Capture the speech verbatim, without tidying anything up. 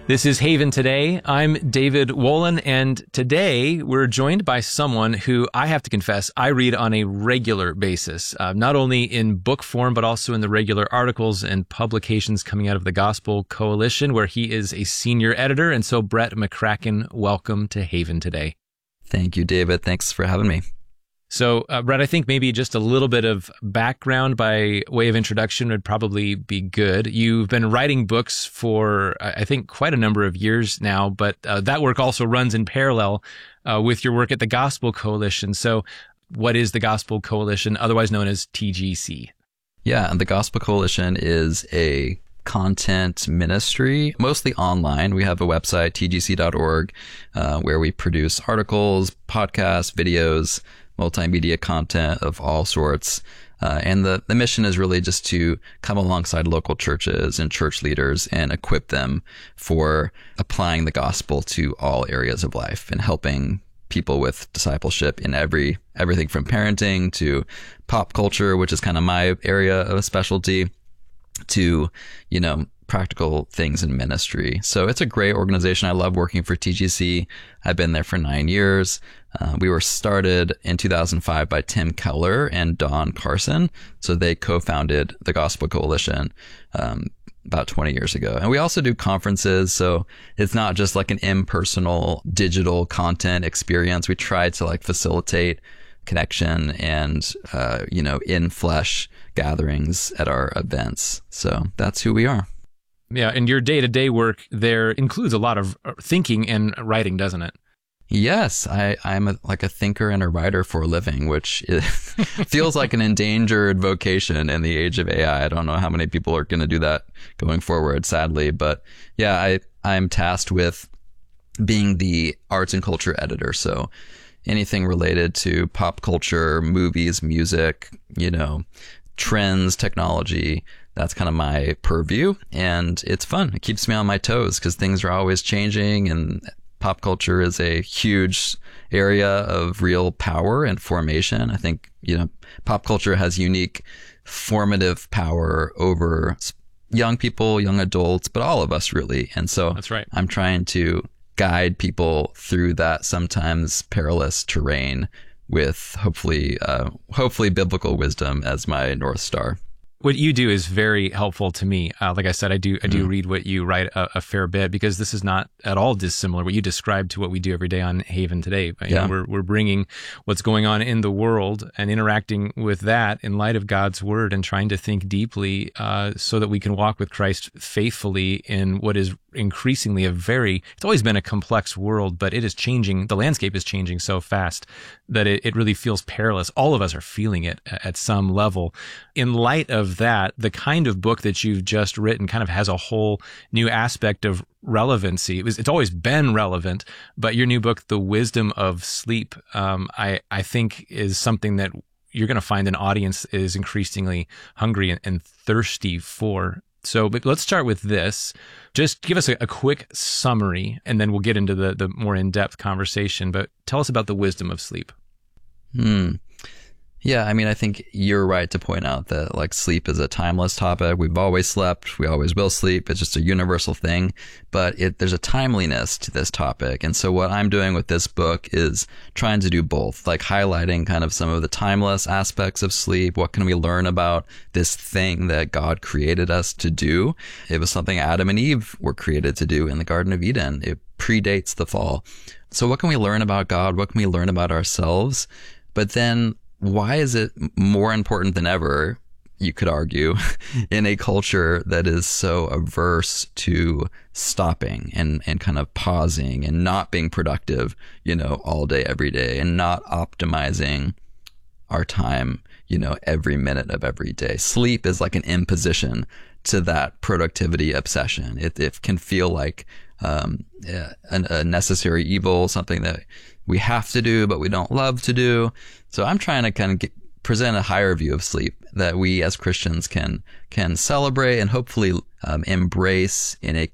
This is Haven Today. I'm David Wolin, and today we're joined by someone who I have to confess I read on a regular basis, uh, not only in book form, but also in the regular articles and publications coming out of the Gospel Coalition, where he is a senior editor. And so, Brett McCracken, welcome to Haven Today. Thank you, David. Thanks for having me. So, uh, Brett, I think maybe just a little bit of background by way of introduction would probably be good. You've been writing books for, I think, quite a number of years now, but uh, that work also runs in parallel uh, with your work at the Gospel Coalition. So what is the Gospel Coalition, otherwise known as T G C? Yeah, and the Gospel Coalition is a content ministry, mostly online. We have a website, T G C dot org, uh, where we produce articles, podcasts, videos, multimedia content of all sorts. Uh, and the, the mission is really just to come alongside local churches and church leaders and equip them for applying the gospel to all areas of life and helping people with discipleship in every everything from parenting to pop culture, which is kind of my area of specialty, to, you know, practical things in ministry. So it's a great organization. I love working for T G C. I've been there for nine years. Uh, we were started in two thousand five by Tim Keller and Don Carson. So they co-founded the Gospel Coalition um, about twenty years ago. And we also do conferences. So it's not just like an impersonal digital content experience. We try to like facilitate connection and, uh, you know, in flesh gatherings at our events. So that's who we are. Yeah, and your day-to-day work there includes a lot of thinking and writing, doesn't it? Yes, I, I'm a, like a thinker and a writer for a living, which is, feels like an endangered vocation in the age of A I. I don't know how many people are going to do that going forward, sadly. But yeah, I, I'm tasked with being the arts and culture editor. So anything related to pop culture, movies, music, you know, trends, technology, that's kind of my purview, and it's fun. It keeps me on my toes because things are always changing, and pop culture is a huge area of real power and formation. I think, you know, pop culture has unique formative power over young people, young adults, but all of us really. And so that's right. I'm trying to guide people through that sometimes perilous terrain with hopefully, uh, hopefully biblical wisdom as my North Star. What you do is very helpful to me. Uh, like I said, I do I do mm. read what you write a, a fair bit, because this is not at all dissimilar, what you describe, to what we do every day on Haven Today. You yeah. know, we're we're bringing what's going on in the world and interacting with that in light of God's word, and trying to think deeply uh, so that we can walk with Christ faithfully in what is increasingly a very, it's always been a complex world, but it is changing. The landscape is changing so fast that it, it really feels perilous. All of us are feeling it at some level. In light of that, the kind of book that you've just written kind of has a whole new aspect of relevancy. It was, it's always been relevant, but your new book, The Wisdom of Sleep, um, I, I think is something that you're going to find an audience is increasingly hungry and, and thirsty for. So but let's start with this. Just give us a, a quick summary, and then we'll get into the, the more in-depth conversation. But tell us about the wisdom of sleep. Hmm. Yeah, I mean, I think you're right to point out that like sleep is a timeless topic. We've always slept. We always will sleep. It's just a universal thing. But it, there's a timeliness to this topic. And so what I'm doing with this book is trying to do both, like highlighting kind of some of the timeless aspects of sleep. What can we learn about this thing that God created us to do? It was something Adam and Eve were created to do in the Garden of Eden. It predates the fall. So what can we learn about God? What can we learn about ourselves? But then why is it more important than ever, you could argue, in a culture that is so averse to stopping and, and kind of pausing and not being productive, you know, all day, every day, and not optimizing our time, you know, every minute of every day? Sleep is like an imposition to that productivity obsession. It, it can feel like um, a, a necessary evil, something that we have to do, but we don't love to do. So I'm trying to kind of get, present a higher view of sleep that we as Christians can can celebrate and hopefully um, embrace in a